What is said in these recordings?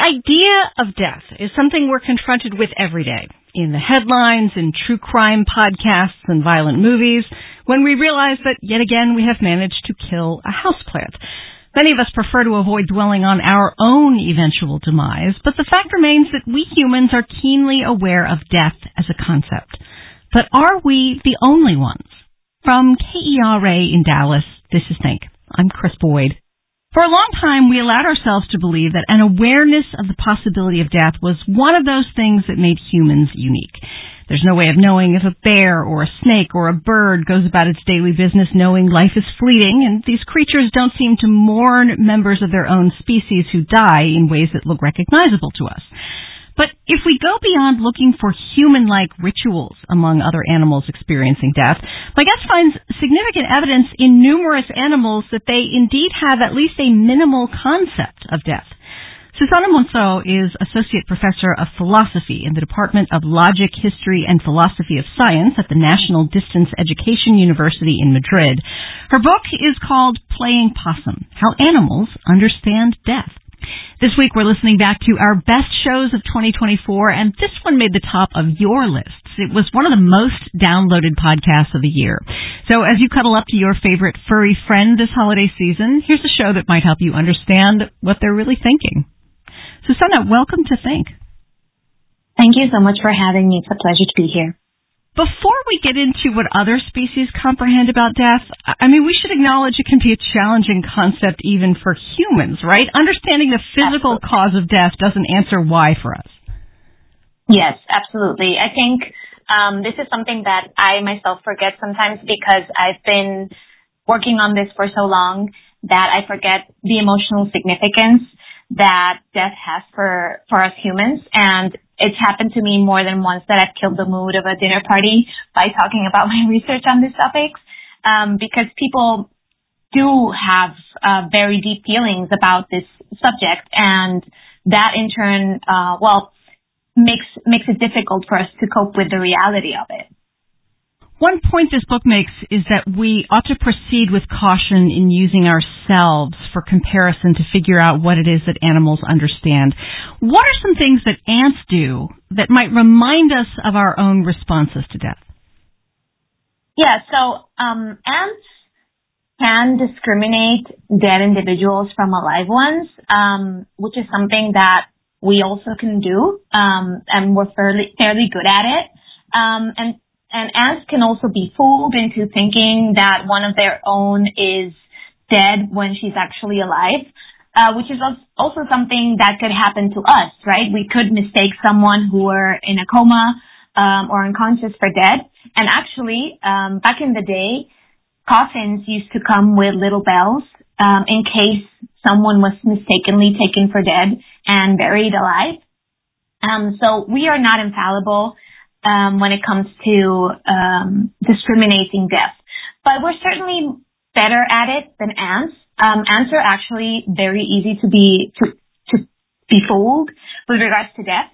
idea of death is something we're confronted with every day, in the headlines, in true crime podcasts and violent movies, when we realize that yet again we have managed to kill a houseplant. Many of us prefer to avoid dwelling on our own eventual demise, but the fact remains that we humans are keenly aware of death as a concept. But are we the only ones? From KERA in Dallas, this is Think. I'm Chris Boyd. For a long time, we allowed ourselves to believe that an awareness of the possibility of death was one of those things that made humans unique. There's no way of knowing if a bear or a snake or a bird goes about its daily business knowing life is fleeting, and these creatures don't seem to mourn members of their own species who die in ways that look recognizable to us. But if we go beyond looking for human-like rituals among other animals experiencing death, my guest finds significant evidence in numerous animals that they indeed have at least a minimal concept of death. Susana Monzó is Associate Professor of Philosophy in the Department of Logic, History, and Philosophy of Science at the National Distance Education University in Madrid. Her book is called Playing Possum: How Animals Understand Death. This week we're listening back to our best shows of 2024, and this one made the top of your lists. It was one of the most downloaded podcasts of the year. So as you cuddle up to your favorite furry friend this holiday season, here's a show that might help you understand what they're really thinking. Susana, welcome to Think. Thank you so much for having me. It's a pleasure to be here. Before we get into what other species comprehend about death, we should acknowledge it can be a challenging concept even for humans, right? Understanding the physical cause of death doesn't answer why for us. Yes, absolutely. I think this is something that I myself forget sometimes because I've been working on this for so long that I forget the emotional significance that death has for us humans. And it's happened to me more than once that I've killed the mood of a dinner party by talking about my research on these topics, because people do have very deep feelings about this subject, and that in turn, makes it difficult for us to cope with the reality of it. One point this book makes is that we ought to proceed with caution in using ourselves for comparison to figure out what it is that animals understand. What are some things that ants do that might remind us of our own responses to death? Yeah, so ants can discriminate dead individuals from alive ones, which is something that we also can do, and we're fairly good at it. And ants can also be fooled into thinking that one of their own is dead when she's actually alive, which is also something that could happen to us, right? We could mistake someone who were in a coma or unconscious for dead. And actually, back in the day, coffins used to come with little bells in case someone was mistakenly taken for dead and buried alive. So we are not infallible when it comes to discriminating death. But we're certainly better at it than ants. Ants are actually very easy to be fooled with regards to death.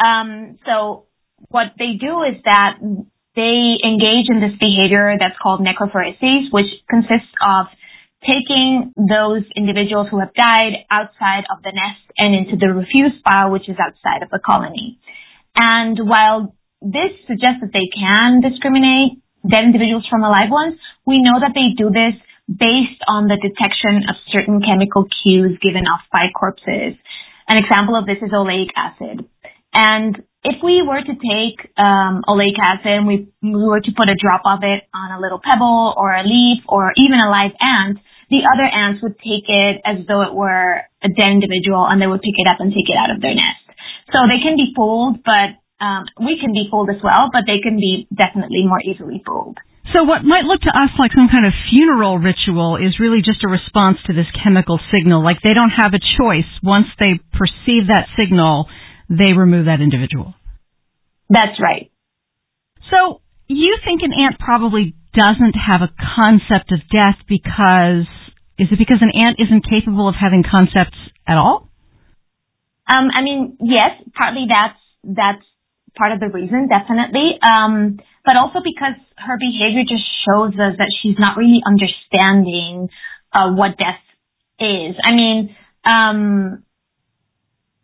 So what they do is that they engage in this behavior that's called necrophoresis, which consists of taking those individuals who have died outside of the nest and into the refuse pile, which is outside of the colony. And while this suggests that they can discriminate dead individuals from alive ones, we know that they do this based on the detection of certain chemical cues given off by corpses. An example of this is oleic acid. And if we were to take oleic acid and we were to put a drop of it on a little pebble or a leaf or even a live ant, the other ants would take it as though it were a dead individual, and they would pick it up and take it out of their nest. So they can be fooled, but we can be fooled as well, but they can be definitely more easily fooled. So what might look to us like some kind of funeral ritual is really just a response to this chemical signal. Like they don't have a choice. Once they perceive that signal, they remove that individual. That's right. So you think an ant probably doesn't have a concept of death because an ant isn't capable of having concepts at all? Yes, partly that's part of the reason, definitely. But also because her behavior just shows us that she's not really understanding what death is.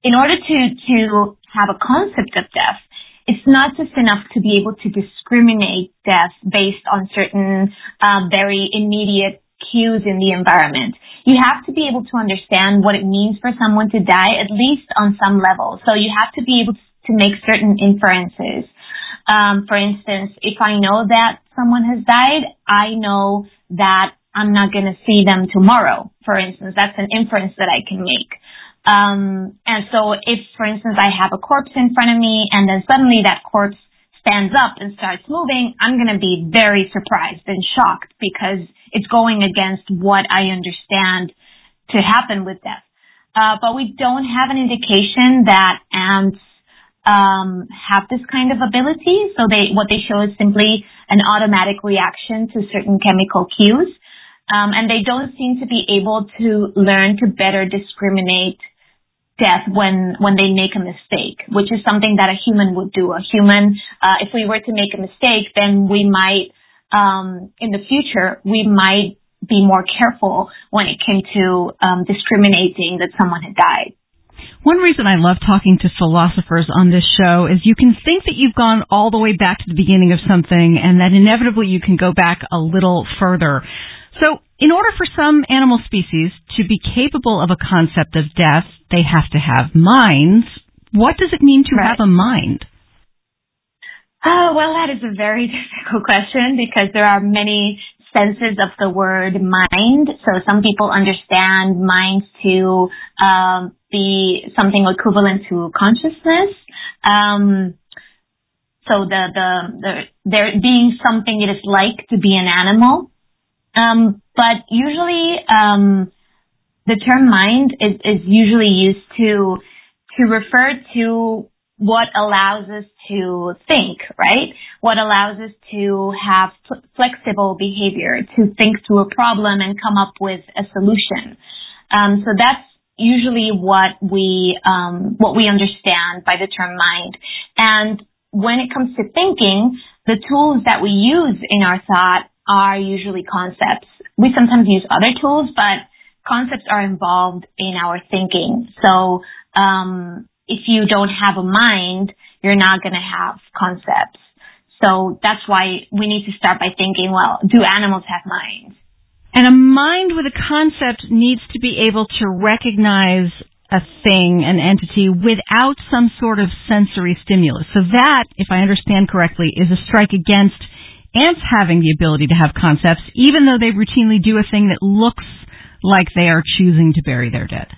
in order to have a concept of death, it's not just enough to be able to discriminate death based on certain very immediate cues in the environment. You have to be able to understand what it means for someone to die, at least on some level. So you have to be able to make certain inferences. For instance, if I know that someone has died, I know that I'm not going to see them tomorrow. For instance, that's an inference that I can make. And so if, for instance, I have a corpse in front of me and then suddenly that corpse stands up and starts moving, I'm going to be very surprised and shocked because it's going against what I understand to happen with death. But we don't have an indication that ants have this kind of ability. So what they show is simply an automatic reaction to certain chemical cues. And they don't seem to be able to learn to better discriminate death when they make a mistake, which is something that a human would do. A human, if we were to make a mistake, then we might, in the future, we might be more careful when it came to discriminating that someone had died. One reason I love talking to philosophers on this show is you can think that you've gone all the way back to the beginning of something and that inevitably you can go back a little further. So in order for some animal species to be capable of a concept of death, they have to have minds. What does it mean to have a mind? Oh, well, that is a very difficult question because there are many senses of the word mind. So some people understand minds to be something equivalent to consciousness. So there being something it is like to be an animal. But usually, the term mind is usually used to refer to what allows us to think, right? What allows us to have flexible behavior, to think through a problem and come up with a solution. So that's usually what we understand by the term mind. And when it comes to thinking, the tools that we use in our thought are usually concepts. We sometimes use other tools, but concepts are involved in our thinking. So if you don't have a mind, you're not going to have concepts. So that's why we need to start by thinking, well, do animals have minds? And a mind with a concept needs to be able to recognize a thing, an entity, without some sort of sensory stimulus. So that, if I understand correctly, is a strike against ants having the ability to have concepts, even though they routinely do a thing that looks like they are choosing to bury their dead.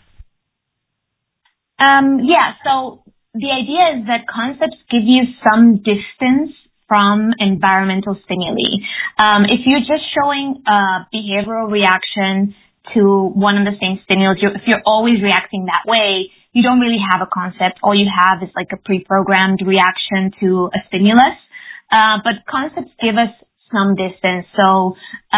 So the idea is that concepts give you some distance from environmental stimuli. If you're just showing a behavioral reaction to one and the same stimulus, if you're always reacting that way, you don't really have a concept. All you have is like a pre-programmed reaction to a stimulus. But concepts give us some distance. So,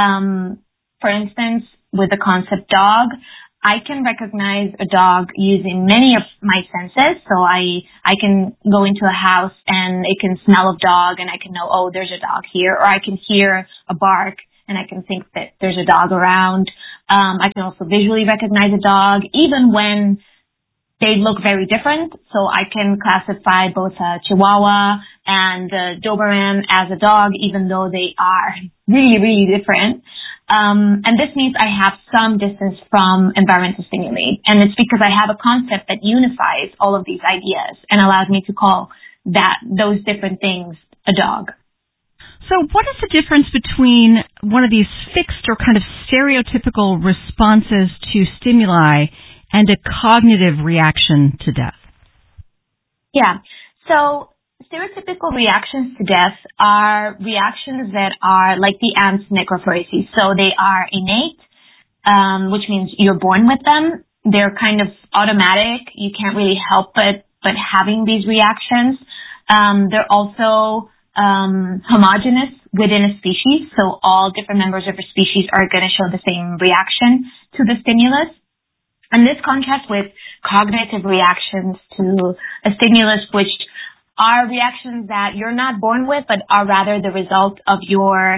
for instance, with the concept dog, I can recognize a dog using many of my senses. So I can go into a house and it can smell a dog and I can know, oh, there's a dog here. Or I can hear a bark and I can think that there's a dog around. I can also visually recognize a dog, even when they look very different. So I can classify both a Chihuahua and a Doberman as a dog, even though they are really, really different. And this means I have some distance from environmental stimuli. And it's because I have a concept that unifies all of these ideas and allows me to call those different things a dog. So what is the difference between one of these fixed or kind of stereotypical responses to stimuli and a cognitive reaction to death? Yeah. So stereotypical reactions to death are reactions that are like the ant's necrophoresis. So they are innate, which means you're born with them. They're kind of automatic. You can't really help but having these reactions. They're also homogeneous within a species. So all different members of a species are going to show the same reaction to the stimulus. And this contrasts with cognitive reactions to a stimulus, which are reactions that you're not born with, but are rather the result of your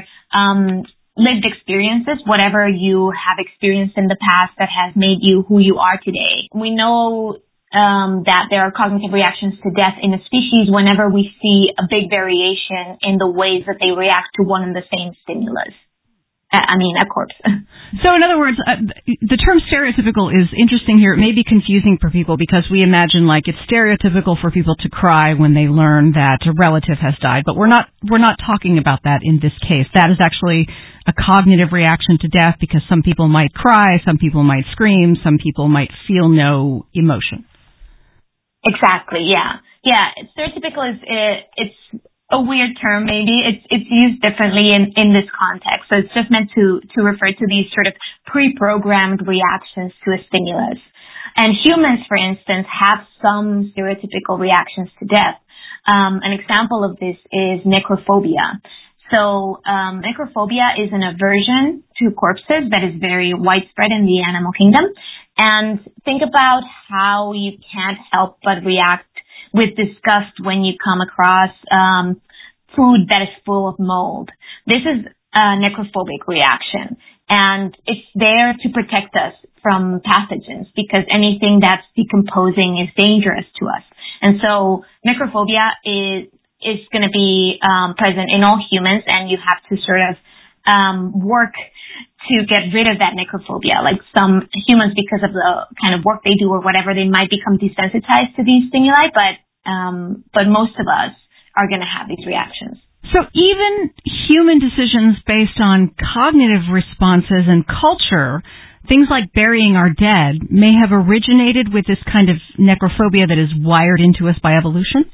lived experiences, whatever you have experienced in the past that has made you who you are today. We know that there are cognitive reactions to death in a species whenever we see a big variation in the ways that they react to one and the same stimulus. A corpse. So in other words, the term stereotypical is interesting here. It may be confusing for people because we imagine like it's stereotypical for people to cry when they learn that a relative has died, but we're not talking about that in this case. That is actually a cognitive reaction to death because some people might cry, some people might scream, some people might feel no emotion. Exactly, yeah. Yeah, stereotypical is, it's a weird term maybe. It's used differently in this context. So it's just meant to refer to these sort of pre-programmed reactions to a stimulus. And humans, for instance, have some stereotypical reactions to death. An example of this is necrophobia. So necrophobia is an aversion to corpses that is very widespread in the animal kingdom. And think about how you can't help but react with disgust when you come across food that is full of mold. This is a necrophobic reaction, and it's there to protect us from pathogens because anything that's decomposing is dangerous to us. And so necrophobia is going to be present in all humans, and you have to sort of work to get rid of that necrophobia. Like some humans, because of the kind of work they do or whatever, they might become desensitized to these stimuli, but most of us are going to have these reactions. So even human decisions based on cognitive responses and culture, things like burying our dead, may have originated with this kind of necrophobia that is wired into us by evolution?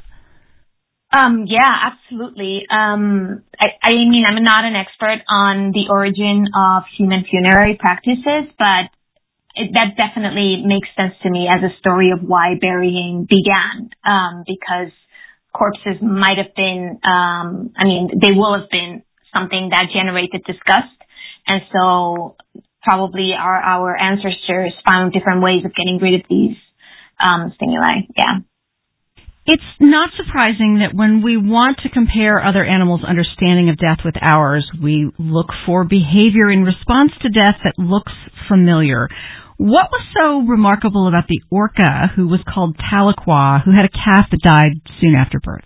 Yeah, absolutely. I'm not an expert on the origin of human funerary practices, but that definitely makes sense to me as a story of why burying began, because corpses might have been, they will have been something that generated disgust, and so probably our ancestors found different ways of getting rid of these stimuli, yeah. It's not surprising that when we want to compare other animals' understanding of death with ours, we look for behavior in response to death that looks familiar. What was so remarkable about the orca who was called Tahlequah, who had a calf that died soon after birth?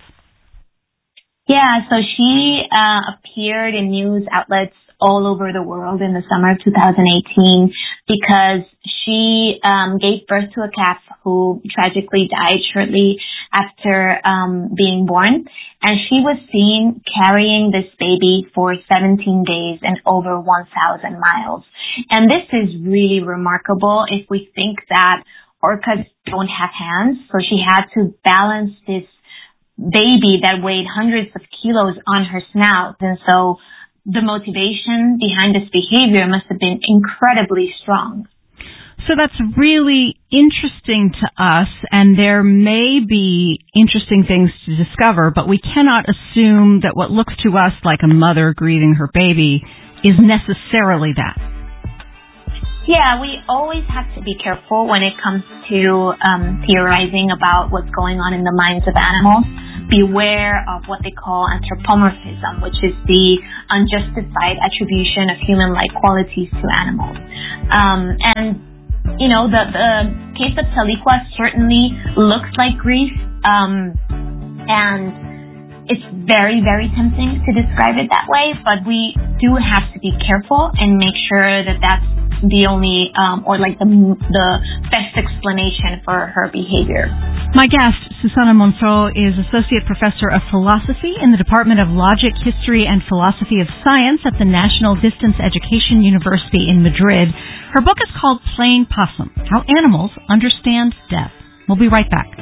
Yeah, so she appeared in news outlets all over the world in the summer of 2018 because she gave birth to a calf who tragically died shortly after being born. And she was seen carrying this baby for 17 days and over 1,000 miles. And this is really remarkable if we think that orcas don't have hands. So she had to balance this baby that weighed hundreds of kilos on her snout. And so the motivation behind this behavior must have been incredibly strong. So that's really interesting to us, and there may be interesting things to discover, but we cannot assume that what looks to us like a mother grieving her baby is necessarily that. Yeah, we always have to be careful when it comes to theorizing about what's going on in the minds of animals. Beware of what they call anthropomorphism, which is the unjustified attribution of human-like qualities to animals. The case of Tahlequah certainly looks like grief, and it's very, very tempting to describe it that way, but we do have to be careful and make sure that that's the only, the best explanation for her behavior. My guest, Susana Monzó, is Associate Professor of Philosophy in the Department of Logic, History, and Philosophy of Science at the National Distance Education University in Madrid. Her book is called Playing Possum: How Animals Understand Death. We'll be right back.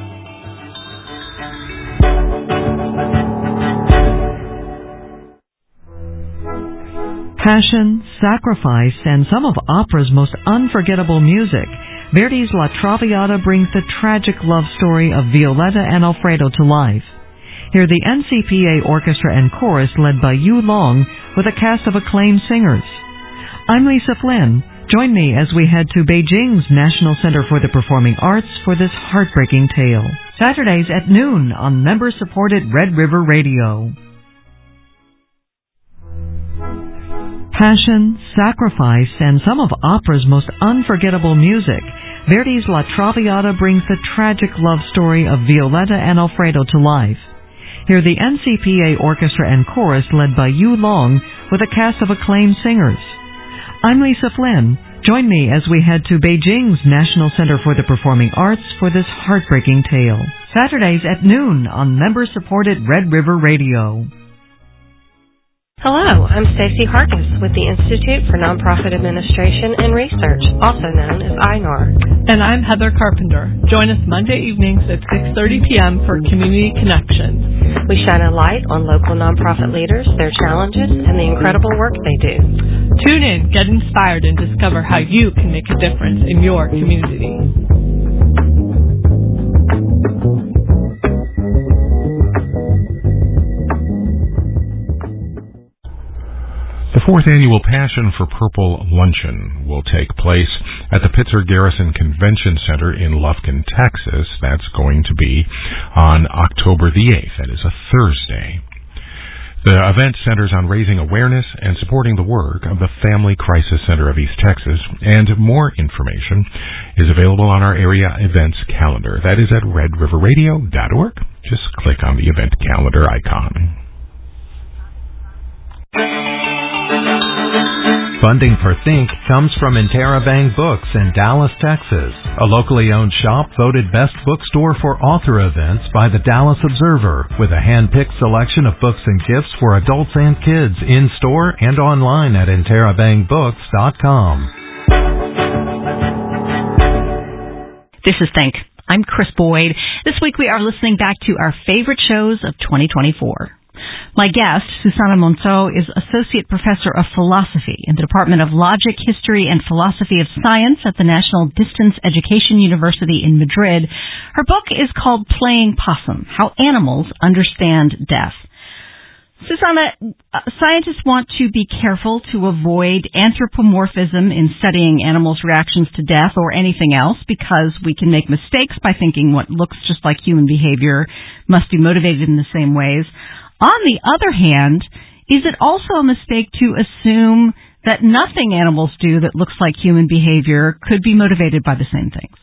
Passion, sacrifice, and some of opera's most unforgettable music. Verdi's La Traviata brings the tragic love story of Violetta and Alfredo to life. Hear the NCPA Orchestra and Chorus led by Yu Long with a cast of acclaimed singers. I'm Lisa Flynn. Join me as we head to Beijing's National Center for the Performing Arts for this heartbreaking tale. Saturdays at noon on member-supported Red River Radio. Passion, sacrifice, and some of opera's most unforgettable music, Verdi's La Traviata brings the tragic love story of Violetta and Alfredo to life. Hear the NCPA Orchestra and Chorus led by Yu Long with a cast of acclaimed singers. I'm Lisa Flynn. Join me as we head to Beijing's National Center for the Performing Arts for this heartbreaking tale. Saturdays at noon on member-supported Red River Radio. Hello, I'm Stacy Harkis with the Institute for Nonprofit Administration and Research, also known as INAR. And I'm Heather Carpenter. Join us Monday evenings at 6:30 p.m. for Community Connections. We shine a light on local nonprofit leaders, their challenges, and the incredible work they do. Tune in, get inspired, and discover how you can make a difference in your community. The fourth annual Passion for Purple Luncheon will take place at the Pitzer Garrison Convention Center in Lufkin, Texas. That's going to be on October the 8th. That is a Thursday. The event centers on raising awareness and supporting the work of the Family Crisis Center of East Texas, and more information is available on our area events calendar. That is at redriverradio.org. Just click on the event calendar icon. Funding for Think comes from Interabang Books in Dallas, Texas, a locally owned shop voted best bookstore for author events by the Dallas Observer, with a hand-picked selection of books and gifts for adults and kids in-store and online at interabangbooks.com. This is Think. I'm Chris Boyd. This week we are listening back to our favorite shows of 2024. My guest, Susana Monzó, is Associate Professor of Philosophy in the Department of Logic, History, and Philosophy of Science at the National Distance Education University in Madrid. Her book is called Playing Possum: How Animals Understand Death. Susana, scientists want to be careful to avoid anthropomorphism in studying animals' reactions to death or anything else, because we can make mistakes by thinking what looks just like human behavior must be motivated in the same ways. On the other hand, is it also a mistake to assume that nothing animals do that looks like human behavior could be motivated by the same things?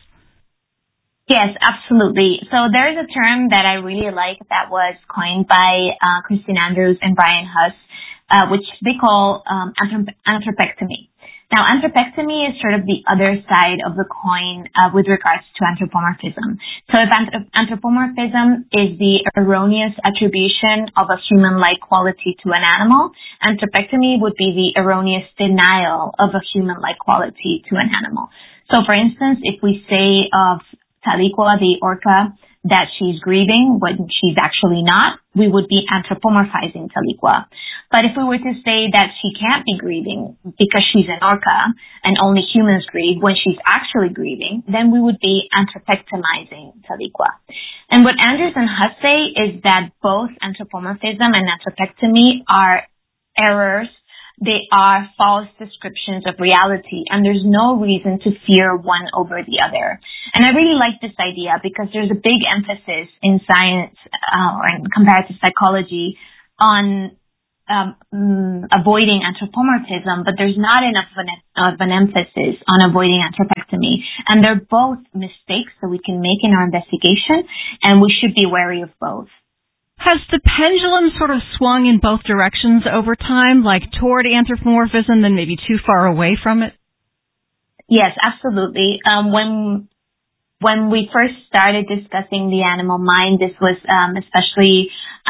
Yes, absolutely. So there is a term that I really like that was coined by Christine Andrews and Brian Huss, which they call anthropectomy. Now, anthropectomy is sort of the other side of the coin with regards to anthropomorphism. So if anthropomorphism is the erroneous attribution of a human-like quality to an animal, anthropectomy would be the erroneous denial of a human-like quality to an animal. So, for instance, if we say of Taliqua, the orca, that she's grieving when she's actually not, we would be anthropomorphizing Taliqua. But if we were to say that she can't be grieving because she's an orca and only humans grieve when she's actually grieving, then we would be anthropectomizing Taliqua. And what Andrews and Huss say is that both anthropomorphism and anthropectomy are errors. They are false descriptions of reality, and there's no reason to fear one over the other. And I really like this idea because there's a big emphasis in science or in comparative psychology on avoiding anthropomorphism, but there's not enough of an emphasis on avoiding anthropectomy. And they're both mistakes that we can make in our investigation, and we should be wary of both. Has the pendulum sort of swung in both directions over time, like toward anthropomorphism, then maybe too far away from it? Yes, absolutely. When we first started discussing the animal mind, this was especially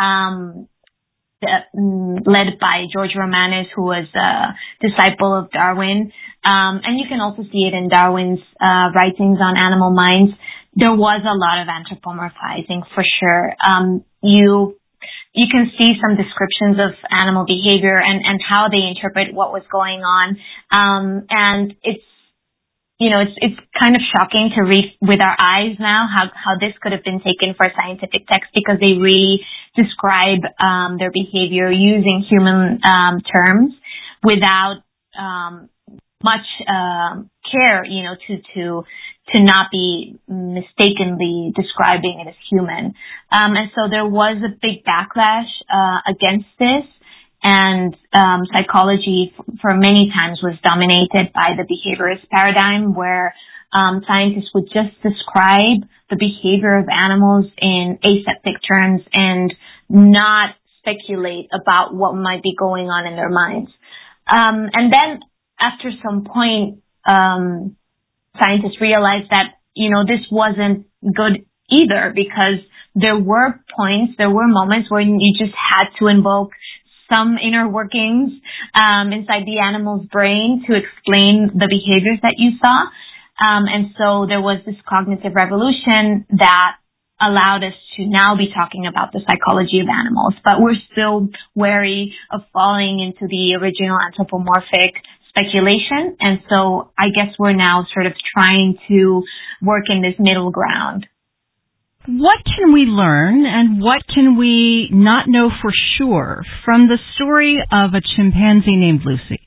led by George Romanes, who was a disciple of Darwin. And you can also see it in Darwin's writings on animal minds. There was a lot of anthropomorphizing for sure. You can see some descriptions of animal behavior and how they interpret what was going on. And it's kind of shocking to read with our eyes now how this could have been taken for a scientific text, because they really describe their behavior using human terms without much care, to not be mistakenly describing it as human. And so there was a big backlash against this. and psychology for many times was dominated by the behaviorist paradigm, where scientists would just describe the behavior of animals in aseptic terms and not speculate about what might be going on in their minds. And then after some point, scientists realized that, this wasn't good either, because there were moments where you just had to invoke some inner workings inside the animal's brain to explain the behaviors that you saw. And so there was this cognitive revolution that allowed us to now be talking about the psychology of animals. But we're still wary of falling into the original anthropomorphic speculation. And so I guess we're now sort of trying to work in this middle ground. What can we learn and what can we not know for sure from the story of a chimpanzee named Lucy?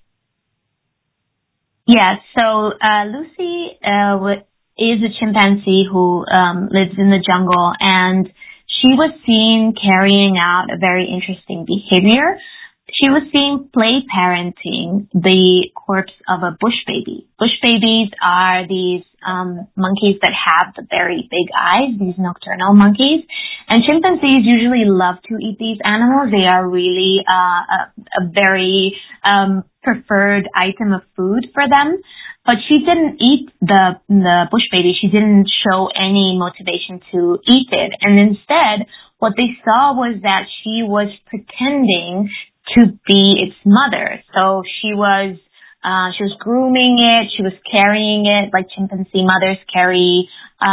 Yeah, so Lucy is a chimpanzee who lives in the jungle, and she was seen carrying out a very interesting behavior. She was seen play parenting the corpse of a bush baby. Bush babies are these monkeys that have the very big eyes, these nocturnal monkeys. And chimpanzees usually love to eat these animals. They are really a very preferred item of food for them. But she didn't eat the bush baby. She didn't show any motivation to eat it. And instead, what they saw was that she was pretending to be its mother. So she was grooming it, she was carrying it like chimpanzee mothers carry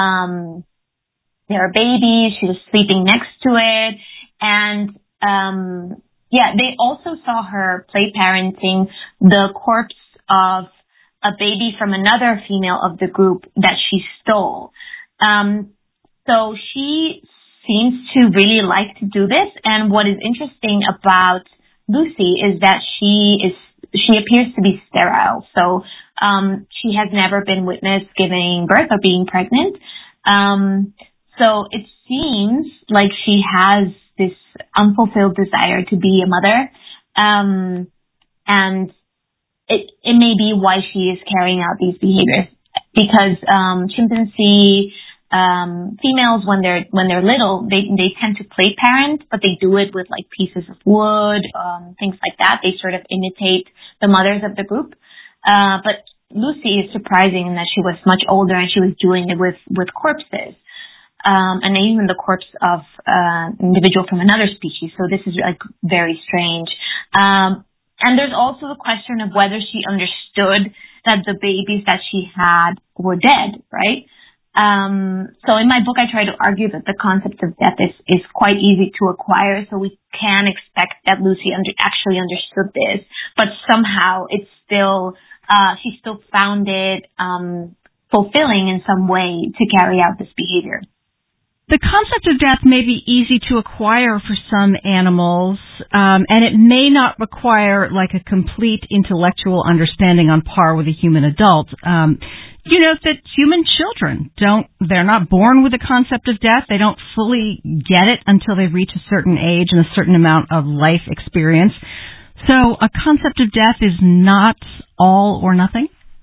their babies. She was sleeping next to it. And they also saw her play parenting the corpse of a baby from another female of the group that she stole. So she seems to really like to do this. And what is interesting about Lucy is that she appears to be sterile. So she has never been witnessed giving birth or being pregnant. So it seems like she has this unfulfilled desire to be a mother. And it may be why she is carrying out these behaviors, because chimpanzee females, when they're little, they tend to play parent, but they do it with like pieces of wood, things like that. They sort of imitate the mothers of the group. But Lucy is surprising in that she was much older and she was doing it with corpses. And even the corpse of an individual from another species. So this is like very strange. And there's also the question of whether she understood that the babies that she had were dead, right? So in my book, I try to argue that the concept of death is quite easy to acquire. So we can expect that Lucy actually understood this, but somehow it's still, she still found it, fulfilling in some way to carry out this behavior. The concept of death may be easy to acquire for some animals, and it may not require like a complete intellectual understanding on par with a human adult. You know that human children they're not born with the concept of death. They don't fully get it until they reach a certain age and a certain amount of life experience. So a concept of death is not all or nothing?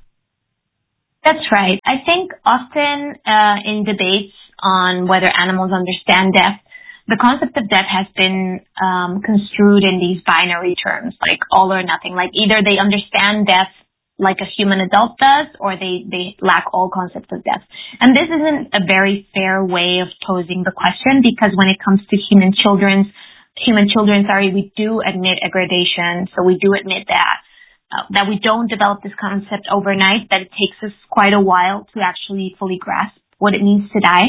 That's right. I think often in debates on whether animals understand death, the concept of death has been construed in these binary terms, like all or nothing. Like either they understand death like a human adult does, or they lack all concepts of death. And this isn't a very fair way of posing the question, because when it comes to human children, we do admit aggradation. So we do admit that we don't develop this concept overnight, that it takes us quite a while to actually fully grasp what it means to die.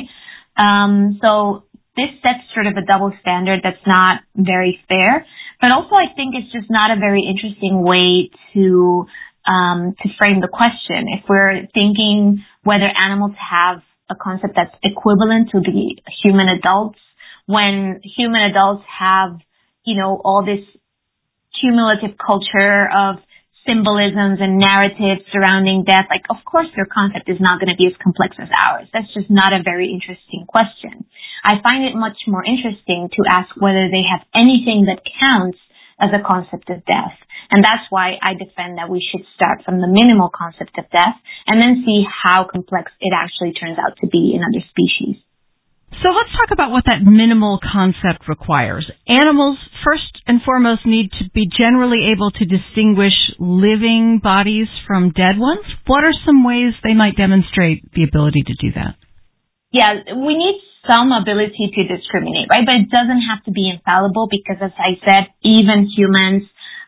So this sets sort of a double standard that's not very fair, but also I think it's just not a very interesting way to frame the question. If we're thinking whether animals have a concept that's equivalent to the human adults, when human adults have, all this cumulative culture of symbolisms and narratives surrounding death, like, of course their concept is not going to be as complex as ours. That's just not a very interesting question. I find it much more interesting to ask whether they have anything that counts as a concept of death. And that's why I defend that we should start from the minimal concept of death and then see how complex it actually turns out to be in other species. So let's talk about what that minimal concept requires. Animals, first and foremost, need to be generally able to distinguish living bodies from dead ones. What are some ways they might demonstrate the ability to do that? Yeah, we need some ability to discriminate, right? But it doesn't have to be infallible because, as I said, even humans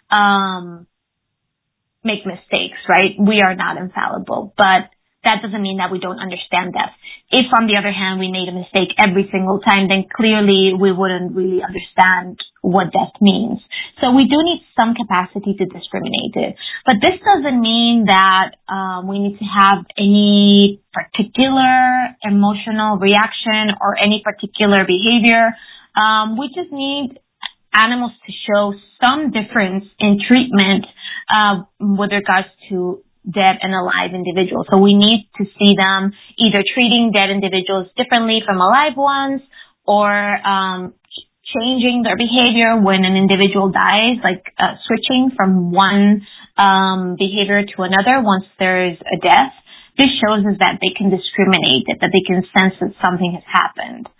make mistakes, right? We are not infallible, but that doesn't mean that we don't understand death. If, on the other hand, we made a mistake every single time, then clearly we wouldn't really understand what death means. So we do need some capacity to discriminate it. But this doesn't mean that we need to have any particular emotional reaction or any particular behavior. We just need animals to show some difference in treatment with regards to dead and alive individuals. So we need to see them either treating dead individuals differently from alive ones or changing their behavior when an individual dies, like switching from one behavior to another once there is a death. This shows us that they can discriminate, that they can sense that something has happened.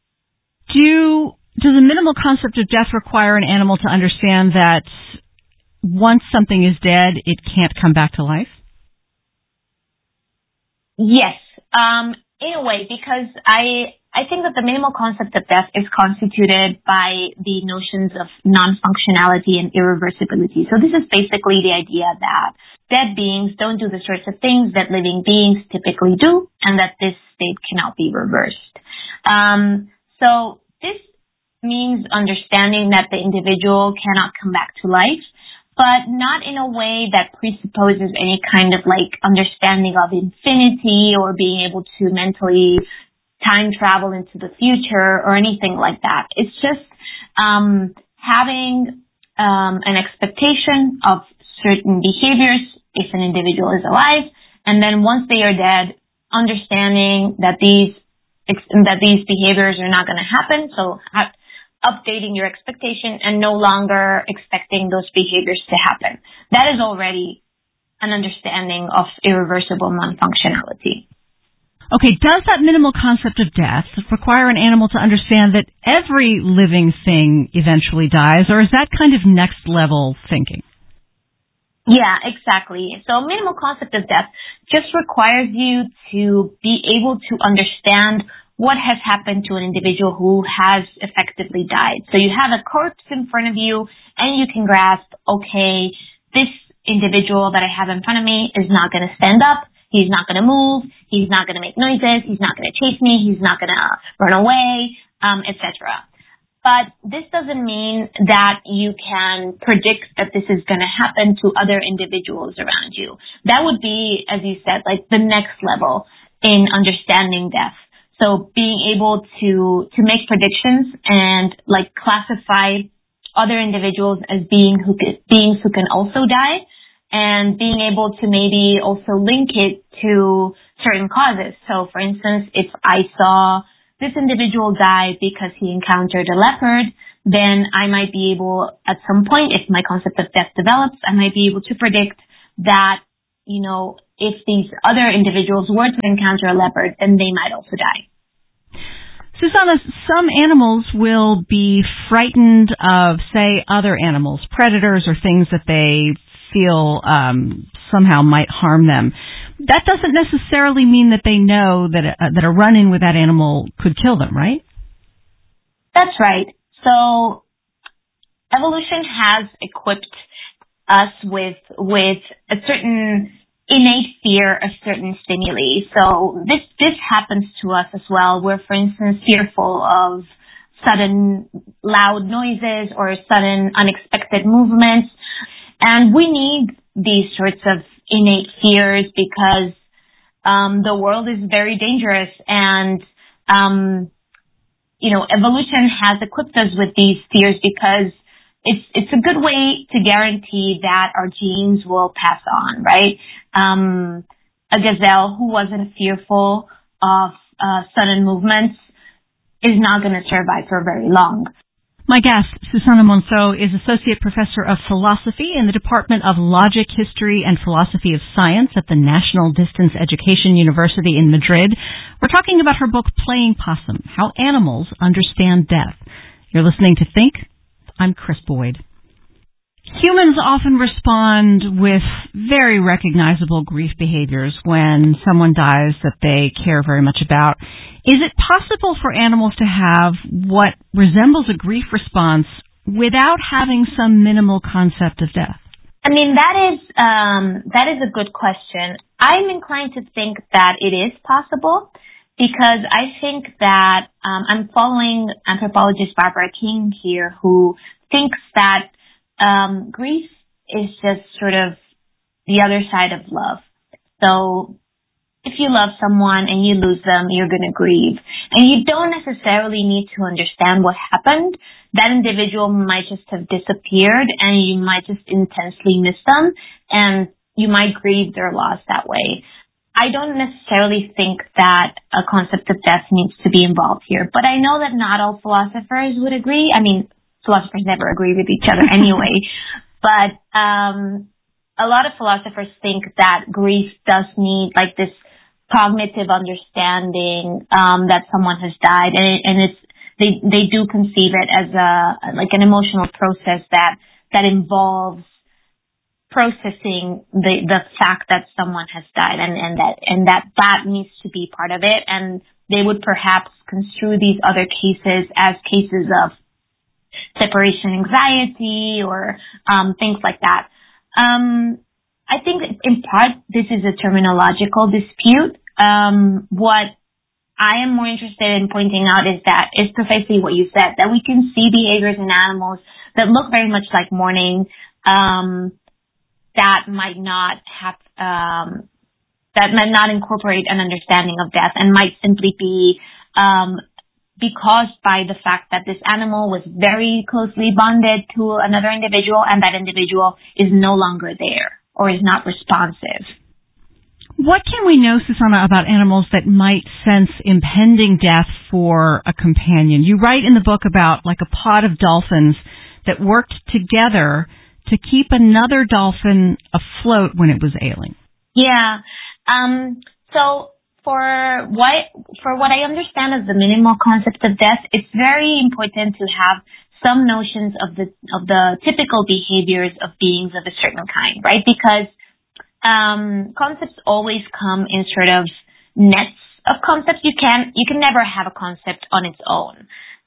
Does the minimal concept of death require an animal to understand that once something is dead, it can't come back to life? Yes, in a way, because I think that the minimal concept of death is constituted by the notions of non-functionality and irreversibility. So this is basically the idea that dead beings don't do the sorts of things that living beings typically do, and that this state cannot be reversed. So this means understanding that the individual cannot come back to life, but not in a way that presupposes any kind of like understanding of infinity or being able to mentally time travel into the future or anything like that. It's just having an expectation of certain behaviors if an individual is alive, and then once they are dead, understanding that these behaviors are not going to happen. So updating your expectation and no longer expecting those behaviors to happen. That is already an understanding of irreversible non-functionality. Okay, does that minimal concept of death require an animal to understand that every living thing eventually dies, or is that kind of next level thinking? Yeah, exactly. So minimal concept of death just requires you to be able to understand what has happened to an individual who has effectively died. So you have a corpse in front of you and you can grasp, okay, this individual that I have in front of me is not going to stand up. He's not going to move. He's not going to make noises. He's not going to chase me. He's not going to run away, etc. But this doesn't mean that you can predict that this is going to happen to other individuals around you. That would be, as you said, like the next level in understanding death. So being able to make predictions and like classify other individuals as beings who can also die, and being able to maybe also link it to certain causes. So for instance, if I saw this individual die because he encountered a leopard, then I might be able, at some point, if my concept of death develops, I might be able to predict that, you know, if these other individuals were to encounter a leopard, then they might also die. Susana, some animals will be frightened of, say, other animals, predators or things that they feel somehow might harm them. That doesn't necessarily mean that they know that a run-in with that animal could kill them, right? That's right. So evolution has equipped us with a certain innate fear of certain stimuli. So this happens to us as well. We're, for instance, fearful of sudden loud noises or sudden unexpected movements. And we need these sorts of innate fears because the world is very dangerous, and evolution has equipped us with these fears because it's a good way to guarantee that our genes will pass on, right? A gazelle who wasn't fearful of sudden movements is not going to survive for very long. My guest, Susana Monceau, is Associate Professor of Philosophy in the Department of Logic, History, and Philosophy of Science at the National Distance Education University in Madrid. We're talking about her book, Playing Possum, How Animals Understand Death. You're listening to Think. I'm Chris Boyd. Humans often respond with very recognizable grief behaviors when someone dies that they care very much about. Is it possible for animals to have what resembles a grief response without having some minimal concept of death? I mean, that is a good question. I'm inclined to think that it is possible because I think that I'm following anthropologist Barbara King here, who thinks that grief is just sort of the other side of love. So if you love someone and you lose them, you're going to grieve. And you don't necessarily need to understand what happened. That individual might just have disappeared and you might just intensely miss them and you might grieve their loss that way. I don't necessarily think that a concept of death needs to be involved here, but I know that not all philosophers would agree. I mean, philosophers never agree with each other anyway, but a lot of philosophers think that grief does need like this cognitive understanding that someone has died, and it's they do conceive it as an emotional process that involves processing the fact that someone has died, and that needs to be part of it, and they would perhaps construe these other cases as cases of separation anxiety or things like that. I think in part this is a terminological dispute. What I am more interested in pointing out is precisely what you said, that we can see behaviors in animals that look very much like mourning, that might not incorporate an understanding of death and might simply be caused by the fact that this animal was very closely bonded to another individual and that individual is no longer there or is not responsive. What can we know, Susana, about animals that might sense impending death for a companion? You write in the book about like a pod of dolphins that worked together to keep another dolphin afloat when it was ailing. Yeah. So for what I understand of the minimal concept of death, it's very important to have some notions of the typical behaviors of beings of a certain kind, right? Because concepts always come in sort of nets of concepts. You can never have a concept on its own.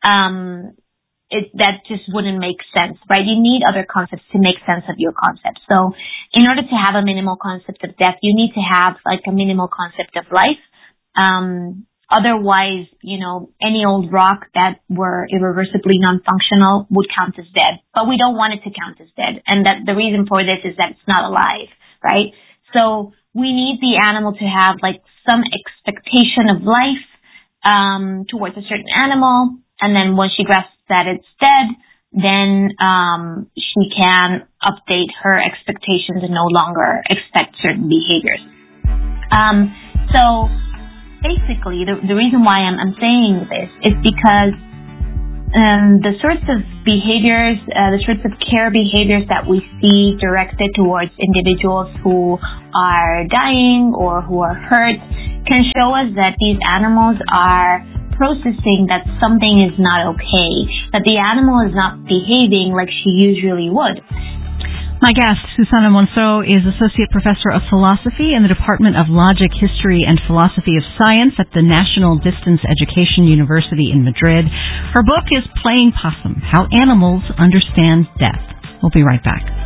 That just wouldn't make sense, right? You need other concepts to make sense of your concept. So in order to have a minimal concept of death, you need to have like a minimal concept of life. Otherwise, any old rock that were irreversibly non-functional would count as dead, but we don't want it to count as dead. And that the reason for this is that it's not alive, right? So we need the animal to have like some expectation of life, towards a certain animal. And then when she grasps that it's dead, then, she can update her expectations and no longer expect certain behaviors. So basically, the reason why I'm saying this is because the sorts of behaviors, the sorts of care behaviors that we see directed towards individuals who are dying or who are hurt can show us that these animals are processing that something is not okay, that the animal is not behaving like she usually would. My guest, Susana Monceau, is Associate Professor of Philosophy in the Department of Logic, History, and Philosophy of Science at the National Distance Education University in Madrid. Her book is Playing Possum, How Animals Understand Death. We'll be right back.